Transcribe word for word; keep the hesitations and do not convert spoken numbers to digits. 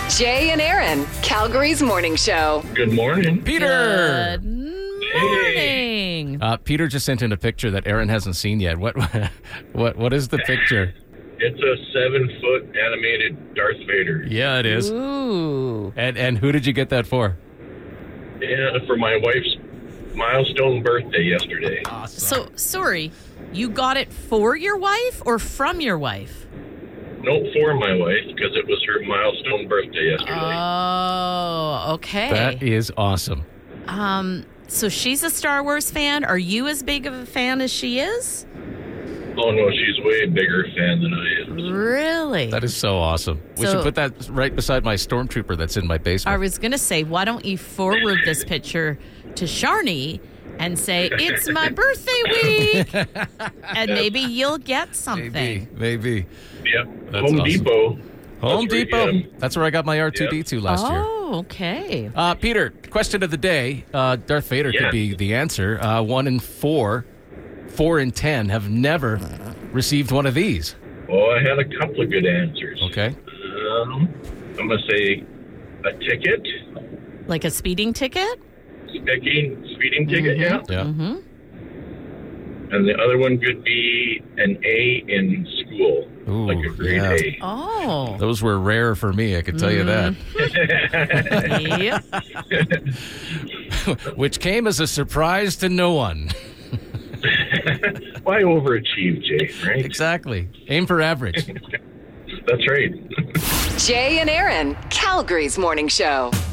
Jay and Aaron, Calgary's morning show. Good morning. Peter. Good morning. Uh, Peter just sent in a picture that Aaron hasn't seen yet. What what what is the picture? It's a seven-foot animated Darth Vader. Yeah, it is. Ooh. And and who did you get that for? Yeah, for my wife's milestone birthday yesterday. So, sorry, you got it for your wife or from your wife? No, for my wife, because it was her milestone birthday yesterday. Oh, okay. That is awesome. Um, so she's a Star Wars fan. Are you as big of a fan as she is? Oh, no, she's way bigger fan than I am. Really? That is so awesome. We So- should put that right beside my stormtrooper that's in my basement. I was going to say, why don't you forward this picture to Sharni and say, it's my birthday week, and maybe you'll get something. Maybe, maybe. Yep. That's Home awesome. Depot. Home That's where you Depot. get 'em. That's where I got my R two D two last year. Oh, okay. Uh, Peter, question of the day. Uh, Darth Vader Yeah. could be the answer. Uh, one in four, four in ten have never received one of these. Oh, I had a couple of good answers. Okay. Um, I'm going to say a ticket. Like a speeding ticket? Speeding, speeding ticket, yeah. Yeah. Mm-hmm. And the other one could be an A in school, Ooh, like a grade yeah. A. Oh. Those were rare for me, I can tell you that. Yep. Which came as a surprise to no one. Why overachieve, Jay, right? Exactly. Aim for average. That's right. Jay and Aaron, Calgary's morning show.